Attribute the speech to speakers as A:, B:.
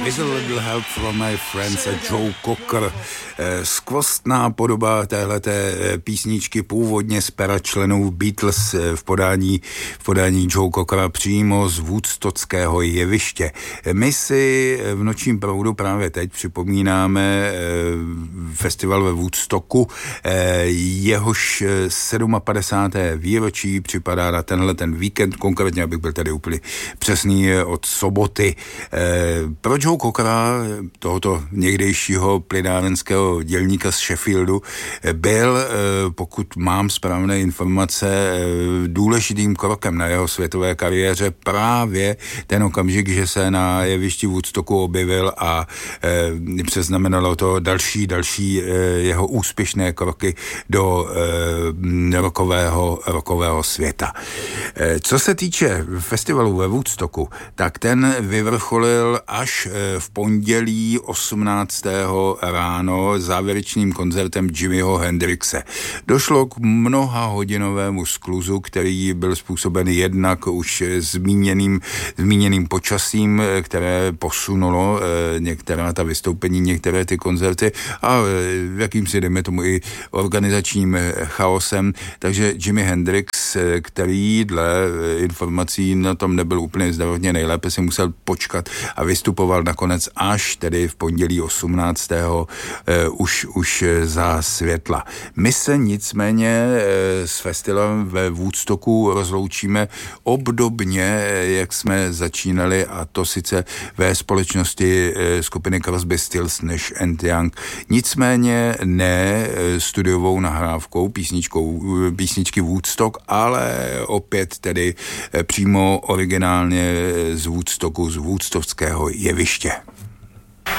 A: With a Little Help from My Friends a Joe Cocker. Skvostná podoba téhleté písničky původně z pera členů Beatles v podání Joe Cockera přímo z woodstockého jeviště. My si v Nočním proudu právě teď připomínáme festival ve Woodstocku, jehož 57. výročí připadá na ten víkend, konkrétně, abych byl tady úplně přesný, od soboty. Pro Joe Cockera, tohoto někdejšího plynárenského dělníka z Sheffieldu, byl, pokud mám správné informace, důležitým krokem na jeho světové kariéře právě ten okamžik, že se na jevišti Woodstocku objevil a přeznamenalo to další jeho úspěšné kroky do rockového světa. Co se týče festivalu ve Woodstocku, tak ten vyvrcholil až v pondělí 18. ráno závěrečným koncertem Jimiho Hendrixe. Došlo k mnohahodinovému skluzu, který byl způsoben jednak už zmíněným počasím, které posunulo některá ta vystoupení, některé ty koncerty a jakýmsi, dejme tomu, i organizačním chaosem. Takže Jimi Hendrix, který dle informací na tom nebyl úplně zdravotně nejlépe, si musel počkat a vystupoval nakonec až tedy v pondělí 18. už za světla. My se nicméně s festivalem ve Woodstocku rozloučíme obdobně, jak jsme začínali, a to sice ve společnosti skupiny Crosby, Stills, Nash & Young. Nicméně ne studiovou nahrávkou písničky Woodstock, ale opět tedy přímo originálně z Woodstocku, z woodstockého jeviště.